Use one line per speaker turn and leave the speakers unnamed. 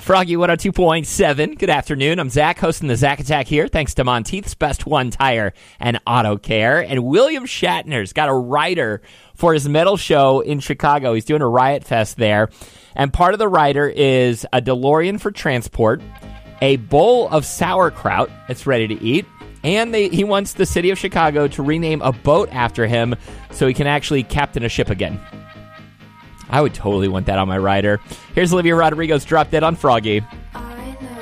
Froggy 102.7. Good afternoon. I'm Zach, hosting the Zach Attack here. Thanks to Monteith's Best One Tire and Auto Care. And William Shatner's got a rider for his metal show in Chicago. He's doing a Riot Fest there. And part of the rider is a DeLorean for transport, a bowl of sauerkraut that's ready to eat, and he wants the city of Chicago to rename a boat after him so he can actually captain a ship again. I would totally want that on my rider. Here's Olivia Rodrigo's Drop Dead on Froggy.